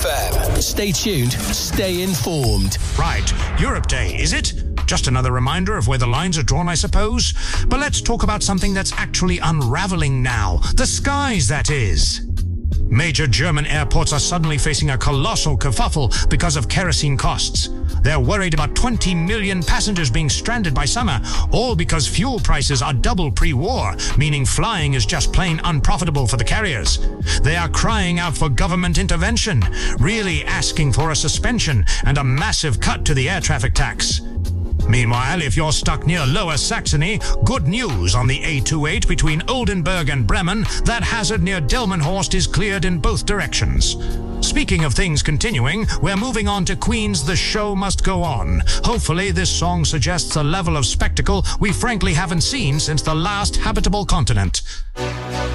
FM. Stay tuned, stay informed. Right, Europe Day, is it? Just another reminder of where the lines are drawn, I suppose. But let's talk about something that's actually unraveling now. The skies, that is. Major German airports are suddenly facing a colossal kerfuffle because of kerosene costs. They're worried about 20 million passengers being stranded by summer, all because fuel prices are double pre-war, meaning flying is just plain unprofitable for the carriers. They are crying out for government intervention, really asking for a suspension and a massive cut to the air traffic tax. Meanwhile, if you're stuck near Lower Saxony, good news on the A28 between Oldenburg and Bremen, that hazard near Delmenhorst is cleared in both directions. Speaking of things continuing, we're moving on to Queen's The Show Must Go On. Hopefully this song suggests a level of spectacle we frankly haven't seen since the last habitable continent.